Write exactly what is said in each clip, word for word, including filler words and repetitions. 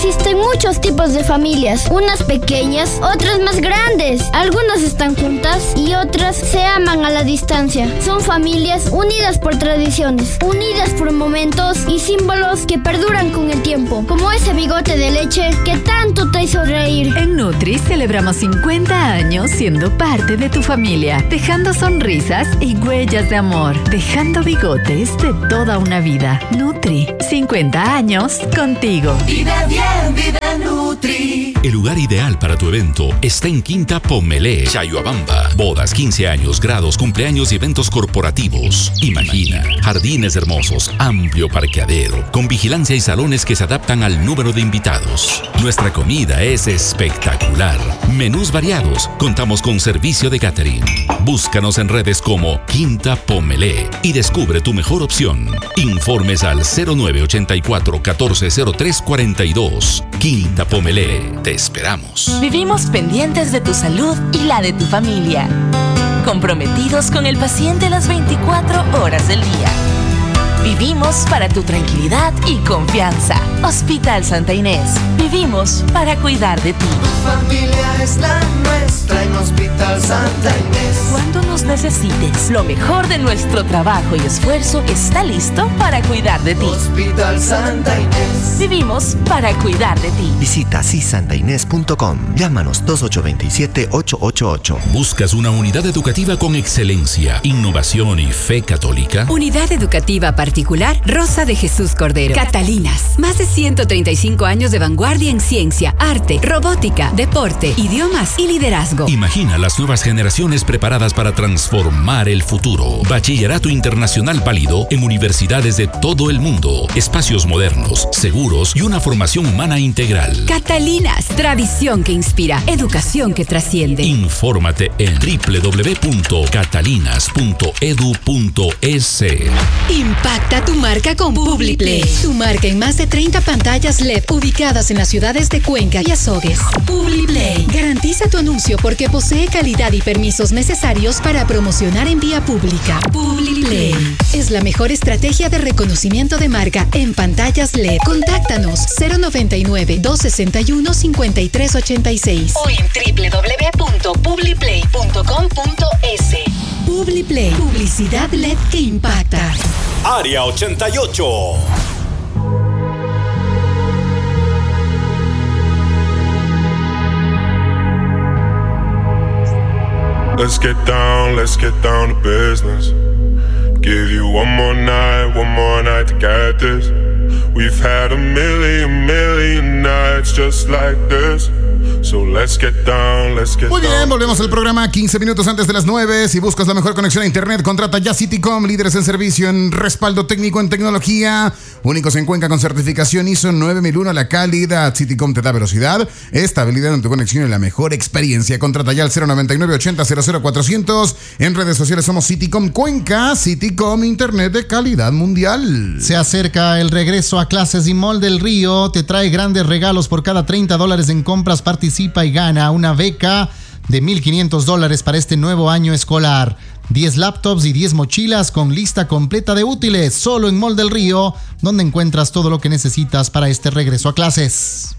Existen muchos tipos de familias, unas pequeñas, otras más grandes. Algunas están juntas y otras se aman a la distancia. Son familias unidas por tradiciones, unidas por momentos y símbolos que perduran con el tiempo, como ese bigote de leche que tanto te hizo reír. En Nutri celebramos cincuenta años siendo parte de tu familia, dejando sonrisas y huellas de amor, dejando bigotes de toda una vida. Nutri, cincuenta años contigo. Vive bien, vive Nutri. El lugar ideal para tu evento está en Quinta Pomelé, Chayhuabamba. Bodas, quince años, grados, cumpleaños y eventos corporativos. Imagina, jardines hermosos, amplio parqueadero, con vigilancia y salones que se adaptan al número de invitados. Nuestra comida es espectacular. Menús variados. Contamos con servicio de catering. Búscanos en redes como Quinta Pomelé y descubre tu mejor opción. Informes al cero nueve ochenta y cuatro catorce cero tres cuarenta y dos. Quinta Pomelé, te esperamos. Vivimos pendientes de tu salud y la de tu familia. Comprometidos con el paciente las veinticuatro horas del día. Vivimos para tu tranquilidad y confianza. Hospital Santa Inés. Vivimos para cuidar de ti. Tu familia es la nuestra en Hospital Santa Inés. Cuando nos necesites, lo mejor de nuestro trabajo y esfuerzo está listo para cuidar de ti. Hospital Santa Inés. Vivimos para cuidar de ti. Visita si santa inés punto com. Llámanos dos ocho dos siete ocho ocho ocho. ¿Buscas una unidad educativa con excelencia, innovación y fe católica? Unidad educativa particular Rosa de Jesús Cordero. Catalinas. Más de ciento treinta y cinco años de vanguardia en ciencia, arte, robótica, deporte, idiomas y liderazgo. Imagina las nuevas generaciones preparadas para transformar el futuro. Bachillerato internacional válido en universidades de todo el mundo. Espacios modernos, seguros y una formación humana integral. Catalinas. Tradición que inspira. Educación que trasciende. Infórmate en doble u doble u doble u punto catalinas punto edu punto es. Impacta tu marca con Publiplay. Tu marca en más de treinta pantallas L E D ubicadas en las ciudades de Cuenca y Azogues. Publiplay. Garantiza tu anuncio porque posee calidad y permisos necesarios para promocionar en vía pública. Publiplay es la mejor estrategia de reconocimiento de marca en pantallas L E D. Contáctanos cero noventa y nueve, dos sesenta y uno, cincuenta y tres ochenta y seis o en doble u doble u doble u punto publiplay punto com punto es. Publiplay. Publicidad L E D que impacta. Área ochenta y ocho. Let's get down, let's get down to business. Give you one more night, one more night to get this. We've had a million, million nights just like this. So let's get down, let's get Muy bien, down. volvemos al programa quince minutos antes de las nueve. Si buscas la mejor conexión a internet, contrata ya Citycom, líderes en servicio en respaldo técnico en tecnología, únicos en Cuenca con certificación I S O nueve mil uno. La calidad Citycom te da velocidad, estabilidad en tu conexión y la mejor experiencia. Contrata ya al cero noventa y nueve, ochenta, cero cero cuatrocientos. En redes sociales somos Citycom Cuenca. Citycom, internet de calidad mundial. Se acerca el regreso a clases y Mall del Río te trae grandes regalos por cada treinta dólares en compras. Participa y gana una beca de mil quinientos dólares para este nuevo año escolar. diez laptops y diez mochilas con lista completa de útiles, solo en Mall del Río, donde encuentras todo lo que necesitas para este regreso a clases.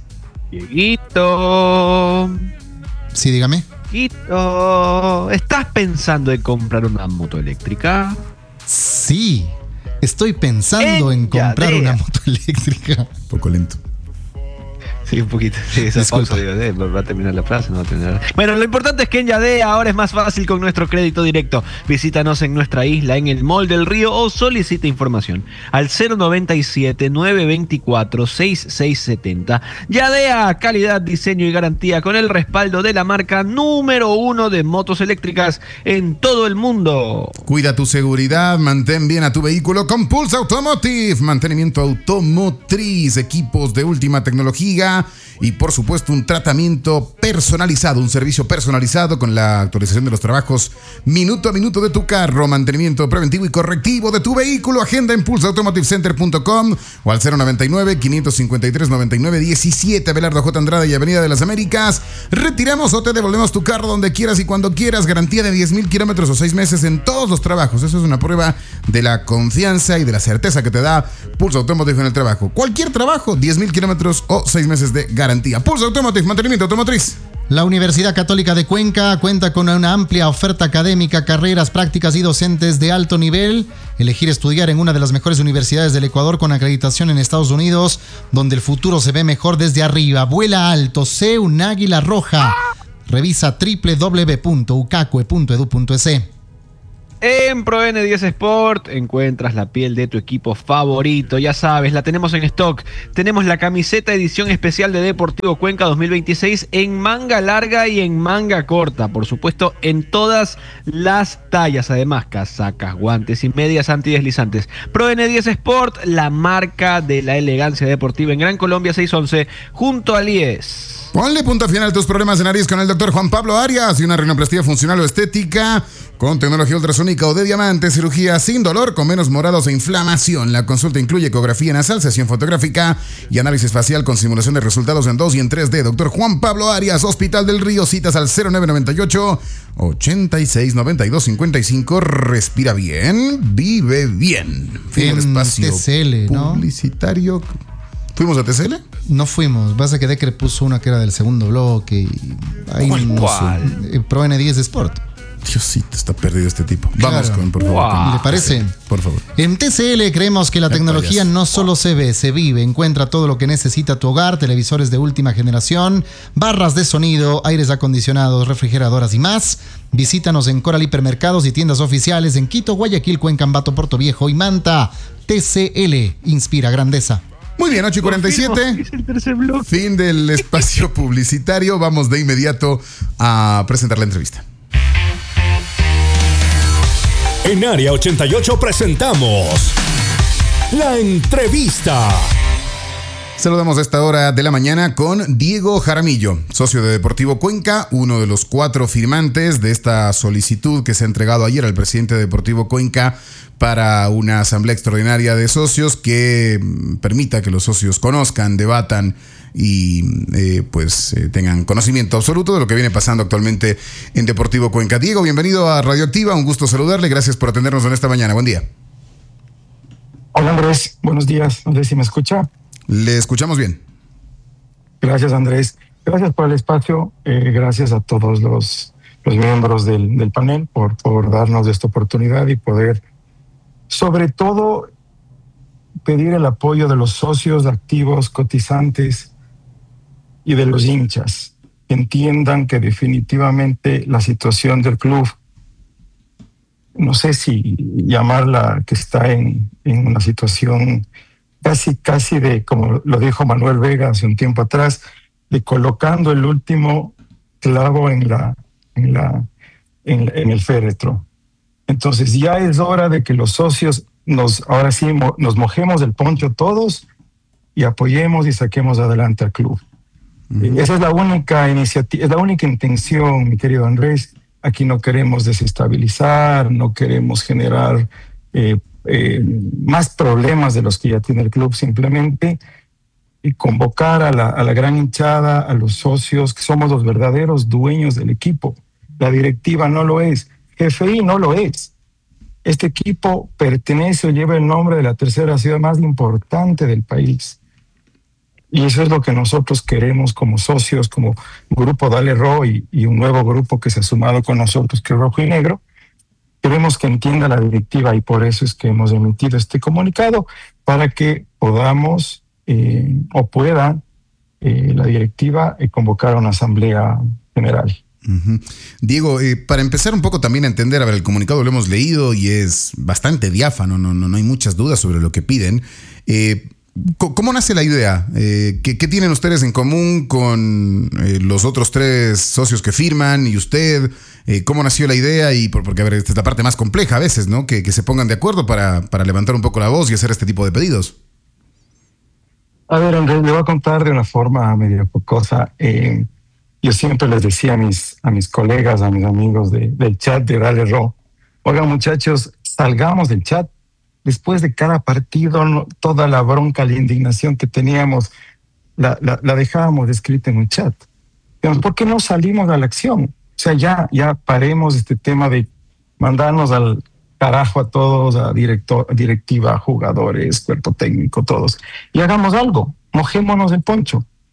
Dieguito. Sí, dígame. Dieguito, ¿estás pensando en comprar una moto eléctrica? Sí, estoy pensando en, en comprar una moto eléctrica. Un poco lento. Sí, un poquito. Sí, esa pausa, digo, eh, va a terminar la frase, no va a terminar. Bueno, lo importante es que en Yadea ahora es más fácil con nuestro crédito directo. Visítanos en nuestra isla, en el Mall del Río, o solicita información al cero noventa y siete, nueve veinticuatro, sesenta y seis setenta. Yadea, calidad, diseño y garantía con el respaldo de la marca número uno de motos eléctricas en todo el mundo. Cuida tu seguridad, mantén bien a tu vehículo con Pulse Automotive. Mantenimiento automotriz, equipos de última tecnología y por supuesto un tratamiento personalizado, un servicio personalizado con la actualización de los trabajos minuto a minuto de tu carro, mantenimiento preventivo y correctivo de tu vehículo. Agenda en pulse automotive center punto com o al cero noventa y nueve, quinientos cincuenta y tres, noventa y nueve diecisiete. Abelardo J. Andrade y Avenida de las Américas. Retiramos o te devolvemos tu carro donde quieras y cuando quieras. Garantía de diez mil kilómetros o seis meses en todos los trabajos. Eso es una prueba de la confianza y de la certeza que te da Pulse Automotive en el trabajo. Cualquier trabajo, diez mil kilómetros o seis meses meses de garantía. Pulse Automotive, mantenimiento automotriz. La Universidad Católica de Cuenca cuenta con una amplia oferta académica, carreras, prácticas y docentes de alto nivel. Elegir estudiar en una de las mejores universidades del Ecuador con acreditación en Estados Unidos, donde el futuro se ve mejor desde arriba. Vuela alto, sé un águila roja. Revisa doble u doble u doble u punto ucacue punto edu punto es. En Pro N diez Sport encuentras la piel de tu equipo favorito, ya sabes, la tenemos en stock. Tenemos la camiseta edición especial de Deportivo Cuenca dos mil veintiséis en manga larga y en manga corta, por supuesto en todas las tallas, además casacas, guantes y medias antideslizantes. Pro N diez Sport, la marca de la elegancia deportiva en Gran Colombia seiscientos once, junto al I E S. Ponle punto final a tus problemas de nariz con el doctor Juan Pablo Arias y una rinoplastia funcional o estética con tecnología ultrasónica o de diamante, cirugía sin dolor, con menos morados e inflamación. La consulta incluye ecografía nasal, sesión fotográfica y análisis facial con simulación de resultados en dos y en tres D. Doctor Juan Pablo Arias, Hospital del Río, citas al cero nueve nueve ocho, ochenta y seis, noventa y dos, cincuenta y cinco. Respira bien, vive bien. Fin del espacio T C L, ¿no? Publicitario. ¿Fuimos a T C L? No fuimos. Pasa que Decre puso una que era del segundo bloque y ahí ¿Cuál? no ¿Cuál? sé. Pro N diez Sport. Diosito, está perdido este tipo. Claro. Vamos con, por favor. Wow. ¿Le parece? Por favor. En T C L creemos que la tecnología no solo se ve, se vive. Encuentra todo lo que necesita tu hogar: televisores de última generación, barras de sonido, aires acondicionados, refrigeradoras y más. Visítanos en Coral Hipermercados y tiendas oficiales en Quito, Guayaquil, Cuenca, Ambato, Puerto Viejo y Manta. T C L inspira grandeza. Muy bien, ocho y cuarenta y siete. Fin del espacio publicitario. Vamos de inmediato a presentar la entrevista. En Área ochenta y ocho presentamos la entrevista. Saludamos a esta hora de la mañana con Diego Jaramillo, socio de Deportivo Cuenca, uno de los cuatro firmantes de esta solicitud que se ha entregado ayer al presidente de Deportivo Cuenca para una asamblea extraordinaria de socios que permita que los socios conozcan, debatan y eh, pues eh, tengan conocimiento absoluto de lo que viene pasando actualmente en Deportivo Cuenca. Diego, bienvenido a Radioactiva, un gusto saludarle, gracias por atendernos en esta mañana, buen día. Hola Andrés, buenos días, no sé si me escucha. Le escuchamos bien. Gracias Andrés, gracias por el espacio, eh, gracias a todos los, los miembros del, del panel por, por darnos esta oportunidad y poder, sobre todo, pedir el apoyo de los socios activos, cotizantes y de los hinchas. Entiendan que definitivamente la situación del club, no sé si llamarla que está en, en una situación casi, casi de, como lo dijo Manuel Vega hace un tiempo atrás, de colocando el último clavo en, la, en, la, en, en el féretro. Entonces ya es hora de que los socios nos, ahora sí mo, nos mojemos el poncho todos y apoyemos y saquemos adelante al club. Uh-huh. Esa es la única iniciativa, es la única intención, mi querido Andrés. Aquí no queremos desestabilizar, no queremos generar eh, eh, más problemas de los que ya tiene el club, simplemente y convocar a la, a la gran hinchada, a los socios, que somos los verdaderos dueños del equipo. La directiva no lo es, G F I no lo es. Este equipo pertenece o lleva el nombre de la tercera ciudad más importante del país. Y eso es lo que nosotros queremos como socios, como Grupo Dale Ro y, y un nuevo grupo que se ha sumado con nosotros, que es Rojo y Negro. Queremos que entienda la directiva y por eso es que hemos emitido este comunicado para que podamos eh, o pueda eh, la directiva eh, convocar a una asamblea general. Uh-huh. Diego, eh, para empezar un poco también a entender, a ver, el comunicado lo hemos leído y es bastante diáfano, no, no, no hay muchas dudas sobre lo que piden. Eh, ¿Cómo nace la idea? Eh, ¿qué, ¿Qué tienen ustedes en común con eh, los otros tres socios que firman y usted? Eh, ¿Cómo nació la idea? Y por, porque, a ver, esta es la parte más compleja a veces, ¿no? Que, que se pongan de acuerdo para, para levantar un poco la voz y hacer este tipo de pedidos. A ver, Andrés, le voy a contar de una forma medio jocosa. Eh, yo siempre les decía a mis, a mis colegas, a mis amigos de, del chat de Dale Ro, oigan muchachos, salgamos del chat. Después de cada partido, toda la bronca, la indignación que teníamos, la, la, la dejábamos escrita en un chat. ¿Por qué no salimos a la acción? O sea, ya, ya paremos este tema de mandarnos al carajo a todos, a director, directiva, jugadores, cuerpo técnico, todos. Y hagamos algo, mojémonos el poncho.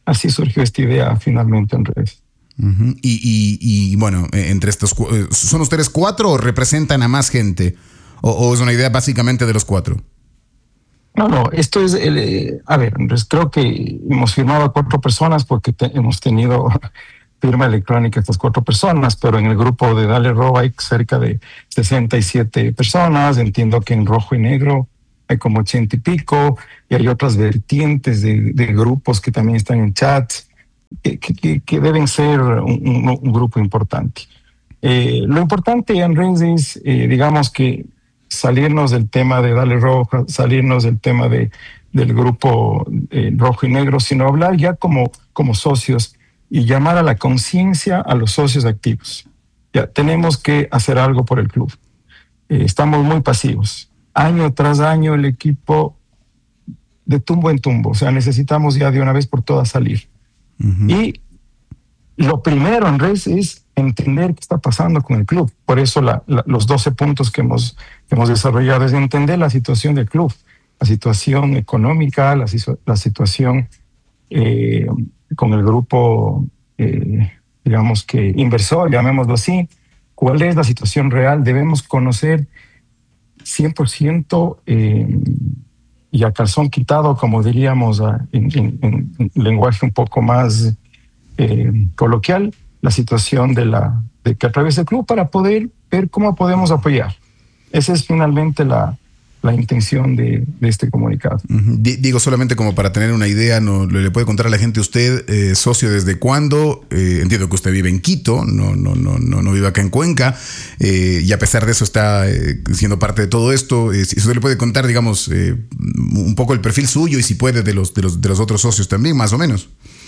así surgió esta idea finalmente, Andrés. Uh-huh. Y, y, y bueno, entre estos, ¿son ustedes cuatro o representan a más gente? ¿O, o es una idea básicamente de los cuatro? No, no, esto es, el, a ver, Andrés, creo que hemos firmado a cuatro personas porque te, hemos tenido firma electrónica estas cuatro personas, pero en el grupo de Dale Rojo hay cerca de sesenta y siete personas. Entiendo que en rojo y negro hay como ochenta y pico, y hay otras vertientes de, de grupos que también están en chats, que, que, que deben ser un, un, un grupo importante. Eh, lo importante, Andrés, es, eh, digamos que salirnos del tema de Dale Rojo, salirnos del tema de, del grupo eh, rojo y negro, sino hablar ya como, como socios y llamar a la conciencia a los socios activos. Ya tenemos que hacer algo por el club. Eh, estamos muy pasivos. Año tras año el equipo de tumbo en tumbo. O sea, necesitamos ya de una vez por todas salir. Uh-huh. Y lo primero, Andrés, es entender qué está pasando con el club. Por eso la, la, los doce puntos que hemos, que hemos desarrollado es entender la situación del club, la situación económica, la, la situación eh, con el grupo, eh, digamos que inversor, llamémoslo así. ¿Cuál es la situación real? Debemos conocer cien por ciento eh, y a calzón quitado, como diríamos a, en, en, en lenguaje un poco más eh, coloquial, la situación de, la, de que atraviesa el club para poder ver cómo podemos apoyar. Esa es finalmente la, la intención de, de este comunicado. Uh-huh. Digo, solamente como para tener una idea, ¿no? ¿Le puede contar a la gente usted, eh, socio, desde cuándo? Eh, entiendo que usted vive en Quito, no, no, no, no, no vive acá en Cuenca, eh, y a pesar de eso está eh, siendo parte de todo esto. Eh, si usted le puede contar, digamos, eh, un poco el perfil suyo y si puede de los, de los, de los otros socios también, más o menos.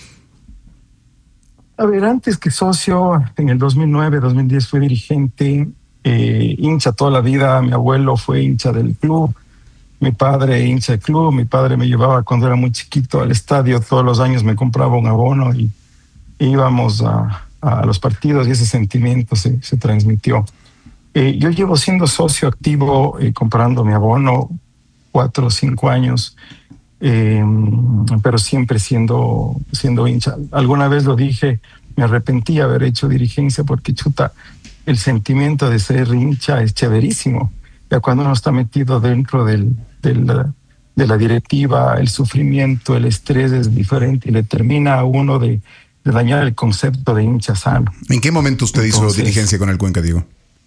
A ver, antes que socio, en el dos mil nueve, dos mil diez fui dirigente, eh, hincha toda la vida. Mi abuelo fue hincha del club, mi padre hincha del club. Mi padre me llevaba cuando era muy chiquito al estadio, todos los años me compraba un abono y íbamos a, a los partidos y ese sentimiento se, se transmitió. Eh, yo llevo siendo socio activo, eh, comprando mi abono, cuatro o cinco años. Eh, pero siempre siendo, siendo hincha. Alguna vez lo dije, me arrepentí de haber hecho dirigencia porque, chuta, el sentimiento de ser hincha es chéverísimo. Ya cuando uno está metido dentro del, del, de la directiva, el sufrimiento, el estrés es diferente y le termina a uno de, de dañar el concepto de hincha sano. ¿En qué momento usted Entonces, hizo dirigencia con el Cuenca, Diego?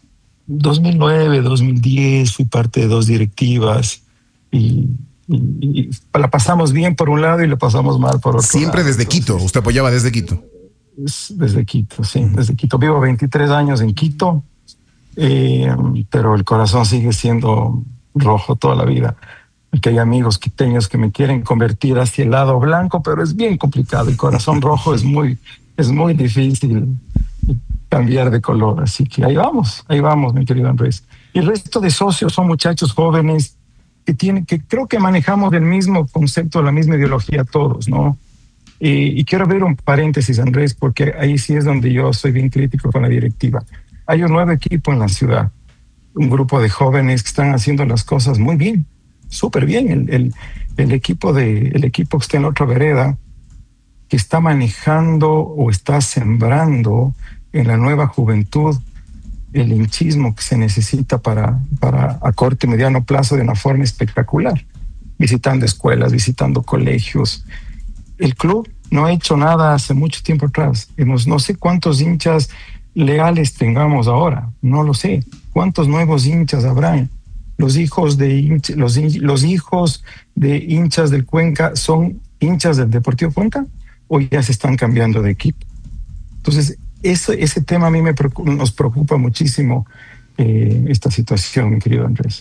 dos mil nueve, dos mil diez, fui parte de dos directivas y Y, y la pasamos bien por un lado y la pasamos mal por otro. Siempre lado. Desde Entonces, Quito, usted apoyaba desde Quito. Desde Quito, sí, uh-huh. desde Quito. Vivo veintitrés años en Quito, eh, pero el corazón sigue siendo rojo toda la vida. Porque hay amigos quiteños que me quieren convertir hacia el lado blanco, pero es bien complicado. El corazón rojo es muy, es muy difícil cambiar de color. Así que ahí vamos, ahí vamos, mi querido Andrés. Y el resto de socios son muchachos jóvenes que tienen, que creo que manejamos el mismo concepto, la misma ideología todos, ¿no? Y, y quiero abrir un paréntesis, Andrés, porque ahí sí es donde yo soy bien crítico con la directiva. Hay un nuevo equipo en la ciudad, un grupo de jóvenes que están haciendo las cosas muy bien, súper bien. El, el, el, equipo de, el equipo que está en la otra vereda, que está manejando o está sembrando en la nueva juventud el hinchismo que se necesita para, para a corto y mediano plazo de una forma espectacular, visitando escuelas, visitando colegios. El club no ha hecho nada hace mucho tiempo atrás. Hemos, no sé cuántos hinchas leales tengamos ahora, no lo sé. ¿Cuántos nuevos hinchas habrán? Los hijos de, hinch, los, los hijos de hinchas del Cuenca son hinchas del Deportivo Cuenca o ya se están cambiando de equipo. Entonces, Ese, ese tema a mí me preocupa, nos preocupa muchísimo, eh, esta situación, mi querido Andrés.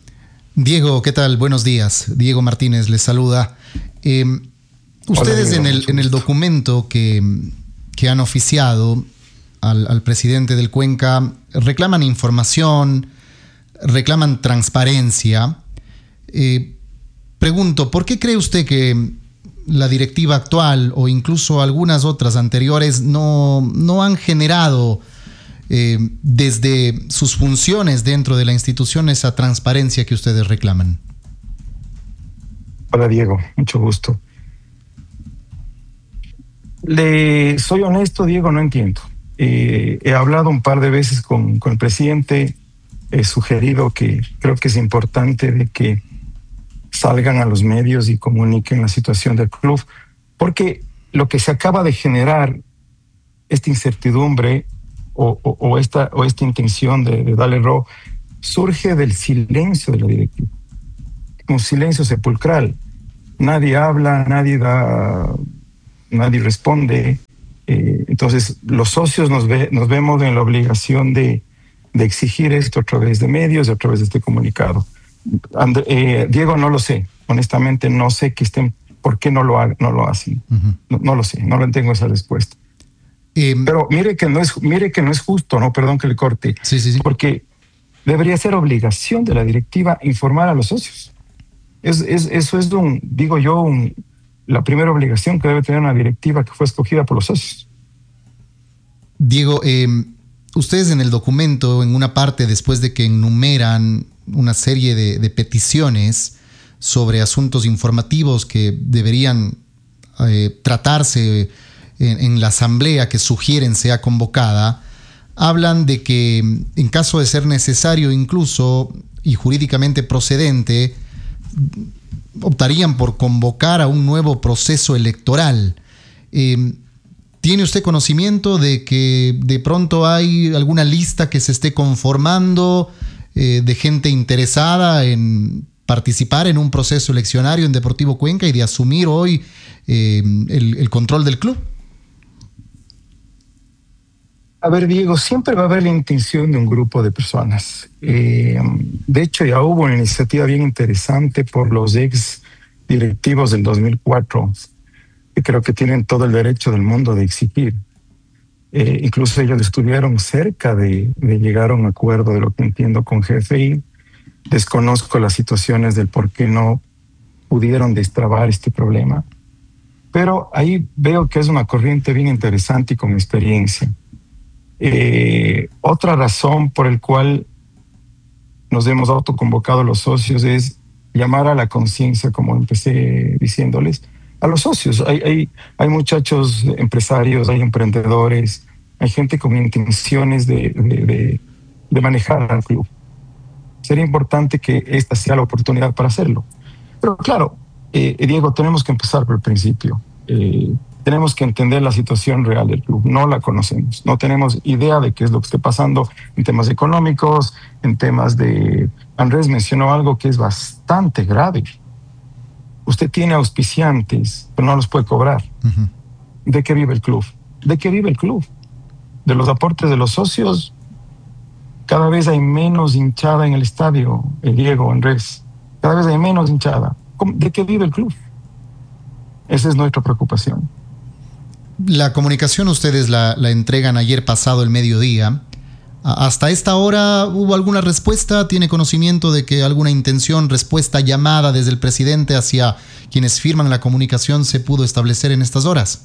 Diego, ¿qué tal? Buenos días. Diego Martínez les saluda. Eh, ustedes Hola, Diego, en, el, en el documento que, que han oficiado al, al presidente del Cuenca reclaman información, reclaman transparencia. Eh, pregunto, ¿por qué cree usted que la directiva actual o incluso algunas otras anteriores no, no han generado eh, desde sus funciones dentro de la institución esa transparencia que ustedes reclaman? Hola Diego, mucho gusto. Le soy honesto, Diego, no entiendo. Eh, he hablado un par de veces con, con el presidente, he sugerido que creo que es importante de que salgan a los medios y comuniquen la situación del club, porque lo que se acaba de generar, esta incertidumbre o, o, o, esta, o esta intención de, de darle ro, surge del silencio de la directiva, un silencio sepulcral. Nadie habla, nadie da, nadie responde. Eh, entonces, los socios nos, ve, nos vemos en la obligación de, de exigir esto a través de medios y a través de este comunicado. And, eh, Diego, no lo sé. Honestamente, no sé que estén, por qué no lo, ha, no lo hacen. Uh-huh. No, no lo sé, no tengo esa respuesta. Eh, Pero mire que, no es, mire que no es justo, no, perdón que le corte, sí, sí, sí. porque debería ser obligación de la directiva informar a los socios. Es, es, eso es, un, digo yo, un, la primera obligación que debe tener una directiva que fue escogida por los socios. Diego, eh, ustedes en el documento, en una parte, después de que enumeran una serie de, de peticiones sobre asuntos informativos que deberían eh, tratarse en, en la asamblea que sugieren sea convocada, hablan de que en caso de ser necesario incluso y jurídicamente procedente, optarían por convocar a un nuevo proceso electoral. Eh, ¿Tiene usted conocimiento de que de pronto hay alguna lista que se esté conformando eh, de gente interesada en participar en un proceso eleccionario en Deportivo Cuenca y de asumir hoy eh, el, el control del club? A ver, Diego, siempre va a haber la intención de un grupo de personas. Eh, de hecho, ya hubo una iniciativa bien interesante por los ex directivos del dos mil cuatro, que creo que tienen todo el derecho del mundo de exigir. Eh, incluso ellos estuvieron cerca de, de llegar a un acuerdo, de lo que entiendo, con G F I. Desconozco las situaciones del por qué no pudieron destrabar este problema. Pero ahí veo que es una corriente bien interesante y con experiencia. Eh, otra razón por el cual nos hemos autoconvocado los socios es llamar a la conciencia, como empecé diciéndoles, a los socios. Hay, hay, hay muchachos empresarios, hay emprendedores, hay gente con intenciones de, de, de, de manejar al club. Sería importante que esta sea la oportunidad para hacerlo. Pero claro, eh, Diego, tenemos que empezar por el principio. Eh, Tenemos que entender la situación real del club. No la conocemos. No tenemos idea de qué es lo que esté pasando en temas económicos, en temas de... Andrés mencionó algo que es bastante grave. Usted tiene auspiciantes, pero no los puede cobrar. Uh-huh. ¿De qué vive el club? ¿De qué vive el club? De los aportes de los socios. Cada vez hay menos hinchada en el estadio, el Diego, Andrés. Cada vez hay menos hinchada. ¿De qué vive el club? Esa es nuestra preocupación. La comunicación ustedes la, la entregan ayer pasado el mediodía. ¿Hasta esta hora hubo alguna respuesta? ¿Tiene conocimiento de que alguna intención, respuesta, llamada desde el presidente hacia quienes firman la comunicación se pudo establecer en estas horas?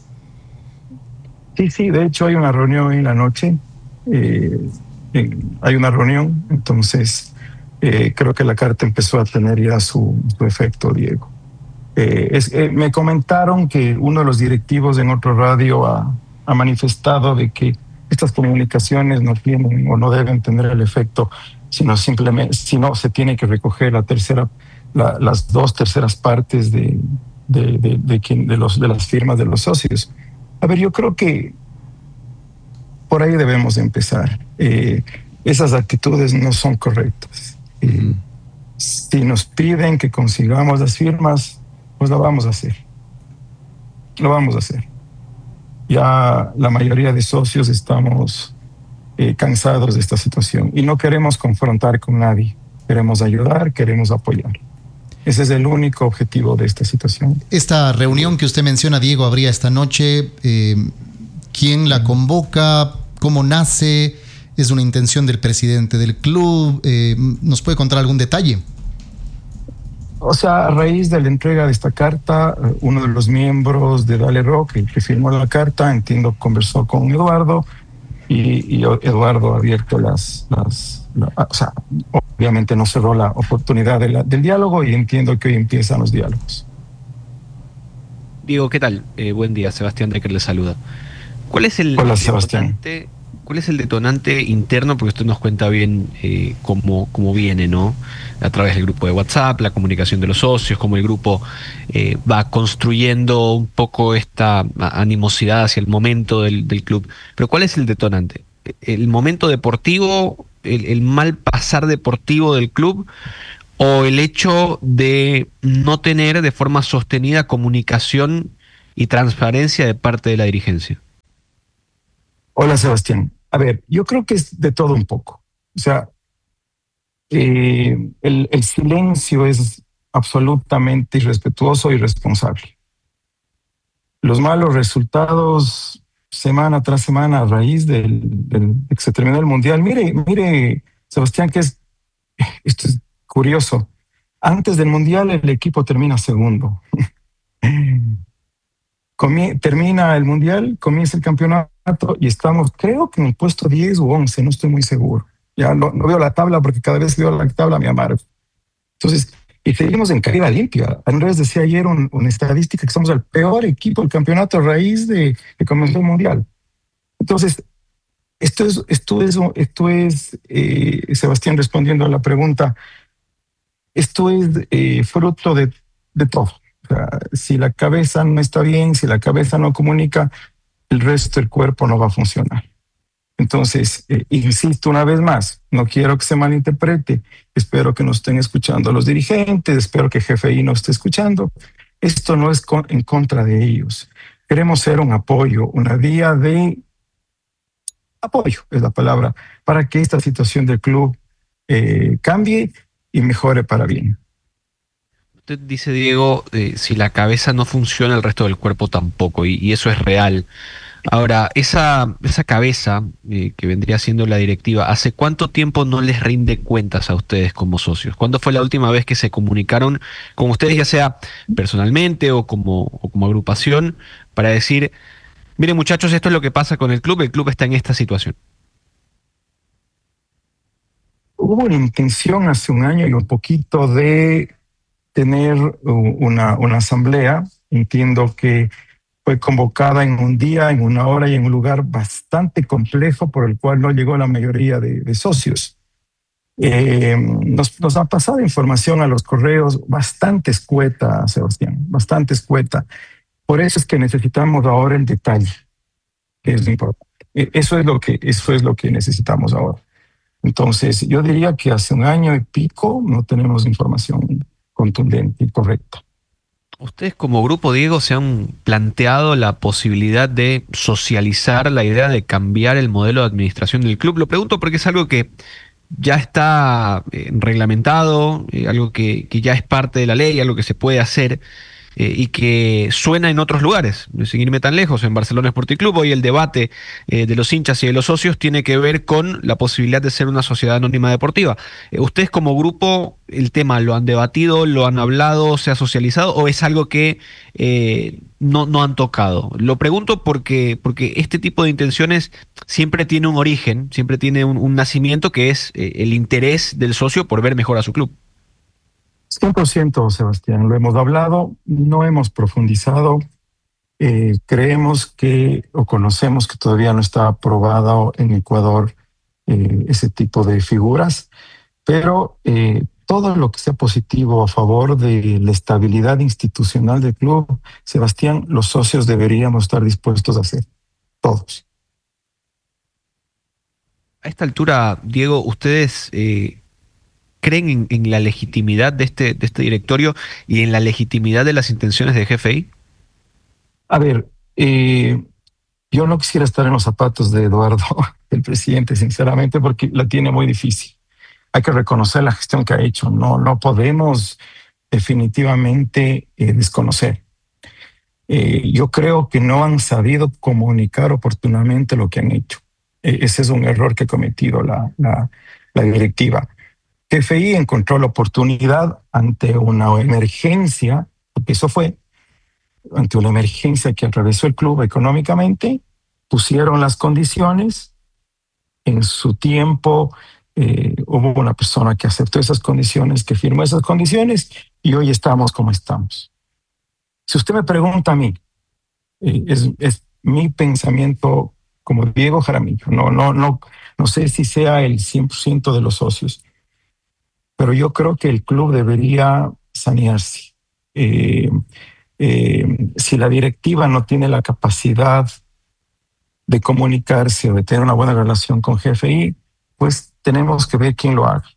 Sí, sí, de hecho hay una reunión en la noche. Eh, hay una reunión, entonces eh, creo que la carta empezó a tener ya su, su efecto, Diego. Eh, es, eh, me comentaron que uno de los directivos en otro radio ha, ha manifestado de que estas comunicaciones no tienen o no deben tener el efecto, sino simplemente, sino se tiene que recoger la tercera, la, las dos terceras partes de, de, de, de, quien, de, los, de las firmas de los socios. A ver, yo creo que por ahí debemos empezar. Eh, esas actitudes no son correctas. Eh, si nos piden que consigamos las firmas, pues lo vamos a hacer. Lo vamos a hacer. Ya la mayoría de socios estamos eh, cansados de esta situación y no queremos confrontar con nadie. Queremos ayudar, queremos apoyar. Ese es el único objetivo de esta situación. Esta reunión que usted menciona, Diego, habría esta noche. Eh, ¿Quién la convoca? ¿Cómo nace? ¿Es una intención del presidente del club? Eh, ¿Nos puede contar algún detalle? O sea, a raíz de la entrega de esta carta, uno de los miembros de Dale Rock, el que firmó la carta, entiendo, conversó con Eduardo y, y Eduardo ha abierto las... las la, o sea, obviamente no cerró la oportunidad de la, del diálogo y entiendo que hoy empiezan los diálogos. Diego, ¿qué tal? Eh, buen día, Sebastián Decker le saluda. ¿Cuál es el Hola, Sebastián. detonante, cuál es el detonante interno? Porque usted nos cuenta bien eh, cómo, cómo viene, ¿no? A través del grupo de WhatsApp, la comunicación de los socios, cómo el grupo eh, va construyendo un poco esta animosidad hacia el momento del, del club. Pero ¿cuál es el detonante? ¿El momento deportivo, el, el mal pasar deportivo del club, o el hecho de no tener de forma sostenida comunicación y transparencia de parte de la dirigencia? Hola, Sebastián. A ver, yo creo que es de todo un poco. O sea, eh, el, el silencio es absolutamente irrespetuoso y irresponsable. Los malos resultados semana tras semana a raíz del, del de que se terminó el Mundial. Mire, mire, Sebastián, que es, esto es curioso. Antes del Mundial el equipo termina segundo. Comie- termina el Mundial, comienza el campeonato y estamos, creo que en el puesto diez u once, no estoy muy seguro. Ya no, no veo la tabla porque cada vez que veo la tabla me amargo. Entonces, y seguimos en caída limpia. Andrés decía ayer un- una estadística que somos el peor equipo del campeonato a raíz de que comenzó el Mundial. Entonces, esto es, esto es, esto es eh, Sebastián, respondiendo a la pregunta, esto es eh, fruto de, de todo. O sea, si la cabeza no está bien, si la cabeza no comunica, el resto del cuerpo no va a funcionar. Entonces, eh, insisto una vez más, no quiero que se malinterprete, espero que nos estén escuchando los dirigentes, espero que G F I nos esté escuchando. Esto no es con, en contra de ellos. Queremos ser un apoyo, una vía de apoyo, es la palabra, para que esta situación del club eh, cambie y mejore para bien. Usted dice, Diego, eh, si la cabeza no funciona, el resto del cuerpo tampoco, y, y eso es real. Ahora, esa, esa cabeza eh, que vendría siendo la directiva, ¿hace cuánto tiempo no les rinde cuentas a ustedes como socios? ¿Cuándo fue la última vez que se comunicaron con ustedes, ya sea personalmente o como, o como agrupación, para decir, miren muchachos, esto es lo que pasa con el club, el club está en esta situación? Hubo una intención hace un año y un poquito de tener una, una asamblea. Entiendo que fue convocada en un día, en una hora y en un lugar bastante complejo por el cual no llegó la mayoría de, de socios. Eh, nos, nos ha pasado información a los correos bastante escueta, Sebastián, bastante escueta. Por eso es que necesitamos ahora el detalle, que es lo importante. Eso es lo que, eso es lo que necesitamos ahora. Entonces, yo diría que hace un año y pico no tenemos información contundente y correcta. ¿Ustedes como grupo, Diego, se han planteado la posibilidad de socializar la idea de cambiar el modelo de administración del club? Lo pregunto porque es algo que ya está eh, reglamentado, eh, algo que, que ya es parte de la ley, algo que se puede hacer eh, y que suena en otros lugares, sin irme tan lejos. En Barcelona Sporting Club hoy el debate eh, de los hinchas y de los socios tiene que ver con la posibilidad de ser una sociedad anónima deportiva. Eh, ¿Ustedes como grupo el tema lo han debatido, lo han hablado, se ha socializado, o es algo que eh, no, no han tocado? Lo pregunto porque, porque este tipo de intenciones siempre tiene un origen, siempre tiene un, un nacimiento que es eh, el interés del socio por ver mejor a su club. cien por ciento, Sebastián, lo hemos hablado, no hemos profundizado. Eh, creemos que, o conocemos que todavía no está aprobado en Ecuador eh, ese tipo de figuras, pero eh, todo lo que sea positivo a favor de la estabilidad institucional del club, Sebastián, los socios deberíamos estar dispuestos a hacer, todos. A esta altura, Diego, ¿ustedes eh, creen en, en la legitimidad de este, de este directorio y en la legitimidad de las intenciones de G F I? A ver, eh, yo no quisiera estar en los zapatos de Eduardo, el presidente, sinceramente, porque la tiene muy difícil. Hay que reconocer la gestión que ha hecho. No, no podemos definitivamente eh, desconocer. Eh, yo creo que no han sabido comunicar oportunamente lo que han hecho. Eh, ese es un error que ha cometido la, la, la directiva. G F I encontró la oportunidad ante una emergencia, porque eso fue, ante una emergencia que atravesó el club económicamente, pusieron las condiciones. En su tiempo eh, hubo una persona que aceptó esas condiciones, que firmó esas condiciones, y hoy estamos como estamos. Si usted me pregunta a mí, eh, es, es mi pensamiento como Diego Jaramillo. No, no, no, no sé si sea el cien por ciento de los socios, pero yo creo que el club debería sanearse. Eh, eh, si la directiva no tiene la capacidad de comunicarse o de tener una buena relación con G F I, pues tenemos que ver quién lo haga.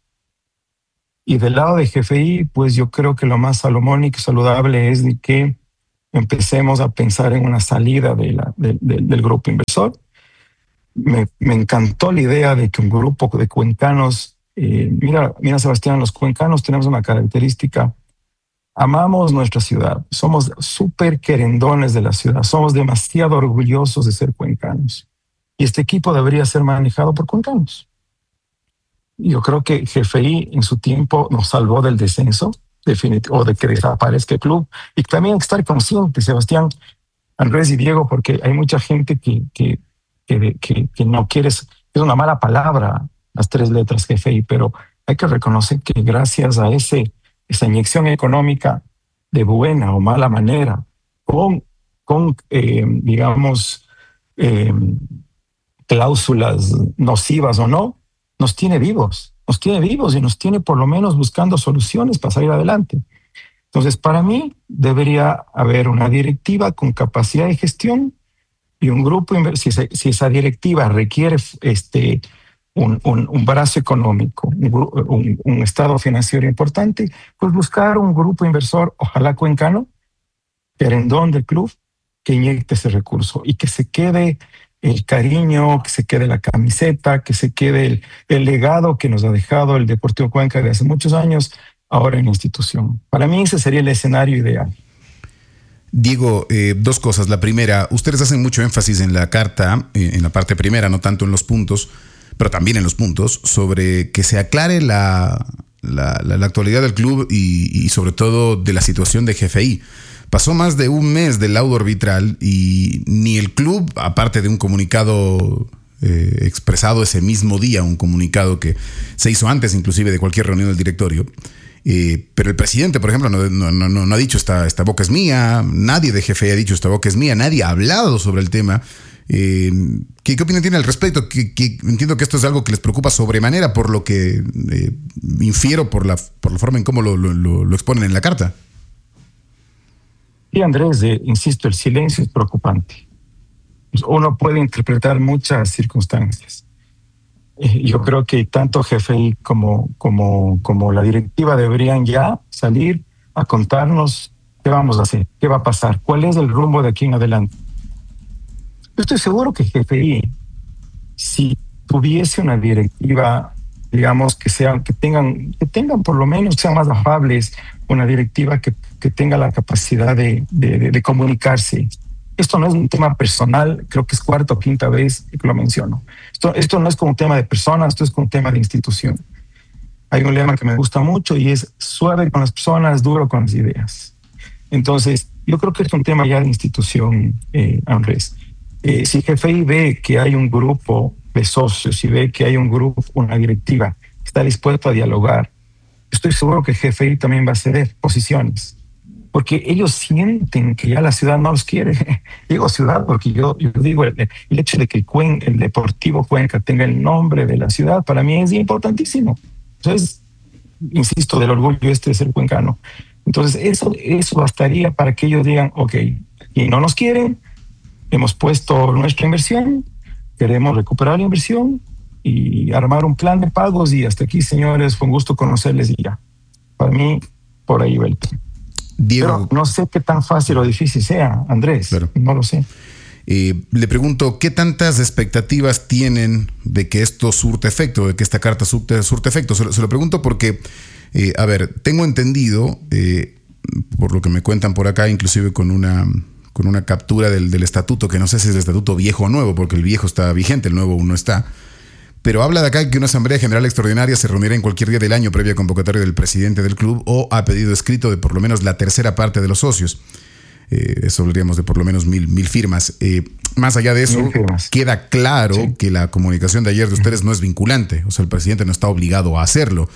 Y del lado de G F I, pues yo creo que lo más salomónico y saludable es de que empecemos a pensar en una salida de la, de, de, del grupo inversor. Me, me encantó la idea de que un grupo de cuencanos, eh, mira, mira Sebastián, los cuencanos tenemos una característica: amamos nuestra ciudad, somos súper querendones de la ciudad, somos demasiado orgullosos de ser cuencanos. Y este equipo debería ser manejado por cuencanos. Yo creo que G F I en su tiempo nos salvó del descenso, definitivo, o de que desaparezca el club. Y también hay que estar consciente, Sebastián, Andrés y Diego, porque hay mucha gente que, que, que, que, que no quiere, es una mala palabra las tres letras G F I, pero hay que reconocer que gracias a ese, esa inyección económica de buena o mala manera, con, con eh, digamos, eh, cláusulas nocivas o no, nos tiene vivos, nos tiene vivos y nos tiene por lo menos buscando soluciones para salir adelante. Entonces, para mí, debería haber una directiva con capacidad de gestión y un grupo, si esa, si esa directiva requiere este, un, un, un brazo económico, un, un, un estado financiero importante, pues buscar un grupo inversor, ojalá cuencano, querendón del club, que inyecte ese recurso y que se quede el cariño, que se quede la camiseta, que se quede el, el legado que nos ha dejado el Deportivo Cuenca de hace muchos años, ahora en la institución. Para mí ese sería el escenario ideal. Diego, eh, dos cosas. La primera, ustedes hacen mucho énfasis en la carta, eh, en la parte primera, no tanto en los puntos, pero también en los puntos, sobre que se aclare la, la, la, la actualidad del club y, y sobre todo de la situación de G F I. Pasó más de un mes del laudo arbitral y ni el club, aparte de un comunicado eh, expresado ese mismo día, un comunicado que se hizo antes inclusive de cualquier reunión del directorio, eh, pero el presidente, por ejemplo, no, no, no, no ha dicho esta, esta boca es mía, nadie de G F I ha dicho esta boca es mía, nadie ha hablado sobre el tema. Eh, ¿qué, ¿Qué opinión tiene al respecto? Que, que entiendo que esto es algo que les preocupa sobremanera por lo que eh, infiero por la, por la forma en cómo lo, lo, lo exponen en la carta. Y Andrés, eh, insisto, el silencio es preocupante. Uno puede interpretar muchas circunstancias. Eh, yo creo que tanto G F I como, como, como la directiva deberían ya salir a contarnos qué vamos a hacer, qué va a pasar, cuál es el rumbo de aquí en adelante. Yo estoy seguro que G F I, si tuviese una directiva, digamos, que sean, que tengan, que tengan por lo menos, sean más afables, una directiva que, que tenga la capacidad de, de, de, de comunicarse. Esto no es un tema personal, creo que es cuarta o quinta vez que lo menciono. Esto, esto no es como un tema de personas, esto es como un tema de institución. Hay un lema que me gusta mucho y es suave con las personas, duro con las ideas. Entonces, yo creo que es un tema ya de institución, eh, Andrés. Eh, si G F I ve que hay un grupo de socios, si ve que hay un grupo, una directiva que está dispuesto a dialogar, estoy seguro que G F I también va a ceder posiciones, porque ellos sienten que ya la ciudad no los quiere. Digo ciudad porque yo, yo digo, el, el hecho de que el, Cuen, el Deportivo Cuenca tenga el nombre de la ciudad, para mí es importantísimo. Entonces, insisto, del orgullo este de ser cuencano. Entonces, eso, eso bastaría para que ellos digan, ok, y no nos quieren, hemos puesto nuestra inversión, queremos recuperar la inversión y armar un plan de pagos y hasta aquí, señores, fue un gusto conocerles y ya. Para mí, por ahí va el tema. Diego, pero no sé qué tan fácil o difícil sea, Andrés, claro. No lo sé. Eh, le pregunto, ¿qué tantas expectativas tienen de que esto surte efecto, de que esta carta surte, surte efecto? Se lo, se lo pregunto porque, eh, a ver, tengo entendido, eh, por lo que me cuentan por acá, inclusive con una... con una captura del, del estatuto, que no sé si es el estatuto viejo o nuevo, porque el viejo está vigente, el nuevo aún no está, pero habla de acá que una asamblea general extraordinaria se reunirá en cualquier día del año previa convocatoria del presidente del club o a pedido escrito de por lo menos la tercera parte de los socios. Eh, eso hablaríamos de por lo menos mil, mil firmas. Eh, más allá de eso, queda claro sí. que la comunicación de ayer de ustedes no es vinculante, o sea, el presidente no está obligado a hacerlo.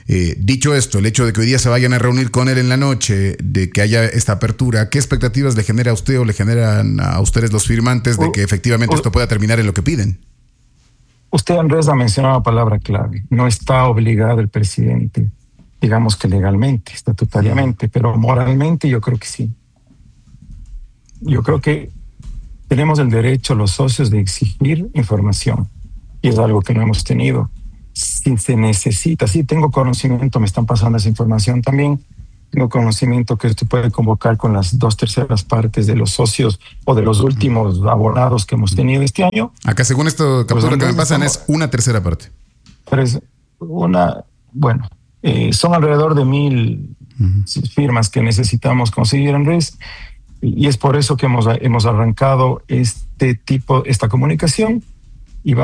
Eh, dicho esto, el hecho de que hoy día se vayan a reunir con él en la noche, de que haya esta apertura, ¿qué expectativas le genera a usted o le generan a ustedes los firmantes de que efectivamente esto pueda terminar en lo que piden? Usted, Andrés, ha mencionado la palabra clave. No está obligado el presidente, digamos que legalmente, estatutariamente, pero moralmente yo creo que sí. Yo creo que tenemos el derecho los socios de exigir información y es algo que no hemos tenido. Si se necesita, sí tengo conocimiento, me están pasando esa información también, tengo conocimiento que esto puede convocar con las dos terceras partes de los socios o de los últimos abonados que hemos tenido este año. Acá según esto captura pues, que me pasan es una tercera parte. Pero es una, bueno, eh, son alrededor de mil uh-huh. firmas que necesitamos conseguir, Andrés, y es por eso que hemos, hemos arrancado este tipo, esta comunicación